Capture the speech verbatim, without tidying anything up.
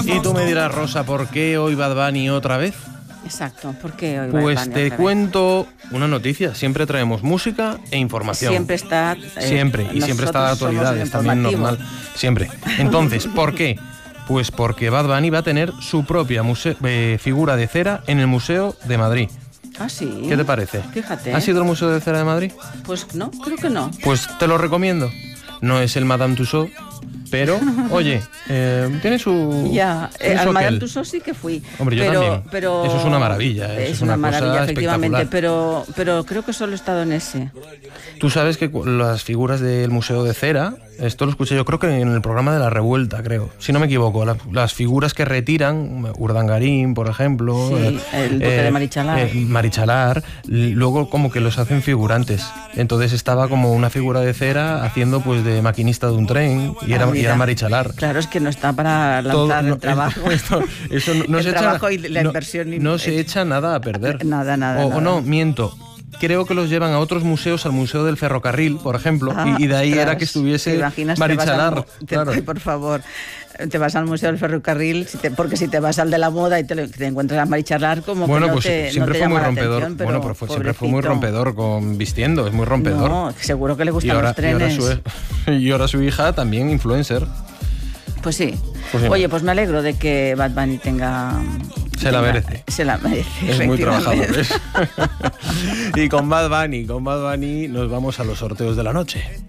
Y tú me dirás, Rosa, ¿por qué hoy Bad Bunny otra vez? Exacto, ¿por qué hoy Bad Bunny Pues otra te vez? cuento una noticia. Siempre traemos música e información. Siempre está... eh, Siempre, y siempre está de nosotros somos actualidad, el es también informativo. normal. Siempre. Entonces, ¿por qué? Pues porque Bad Bunny va a tener su propia muse- eh, figura de cera en el Museo de Madrid. Ah, sí. ¿Qué te parece? Fíjate. ¿Has ido al Museo de Cera de Madrid? Pues no, creo que no. Pues te lo recomiendo. No es el Madame Tussauds, pero, oye, eh, tiene su... Ya, eh, tiene su al Madame aquel. Tussauds sí que fui. Hombre, yo pero, también. Pero, Eso es una maravilla, eso Es, es una, una cosa maravilla, efectivamente, espectacular. pero, pero creo que solo he estado en ese. Tú sabes que cu- las figuras del Museo de Cera, esto lo escuché yo creo que en el programa de La Revuelta, creo, si no me equivoco, la- las figuras que retiran, Urdangarín, por ejemplo, Sí, eh, el duque de Marichalar. eh, Marichalar, l- luego como que los hacen figurantes. Entonces estaba como una figura de cera haciendo pues de maquinista de un tren y era, Ah, y mira. era Marichalar. Claro, es que no está para lanzar Todo- el no, trabajo. esto- eso no, no El se echa, trabajo y la no- inversión. no se echa nada a perder. Nada, nada, O, o nada. no, miento. Creo que los llevan a otros museos, al Museo del Ferrocarril, por ejemplo, Ah, y, y de ahí ostras, era que ¿te estuviese imaginas? Te vas Marichalar. al mu- te- Claro. Por favor, te vas al Museo del Ferrocarril, si te- porque si te vas al de la moda y te, lo- te encuentras a Marichalar, como Bueno, que no pues te, siempre no te fue muy llama la rompedor. atención, pero Bueno, pero fue- siempre fue muy pobrecito. rompedor con vistiendo, es muy rompedor. No, seguro que le y, gustan ahora, los y, ahora trenes. su, y ahora su hija también influencer. Pues sí. Pues sí. Oye, pues me alegro de que Bad Bunny tenga... Se la tenga- merece. Se la merece, Es muy efectivamente. trabajador. ¿Ves? Y con Bad Bunny, con Bad Bunny nos vamos a los sorteos de la noche.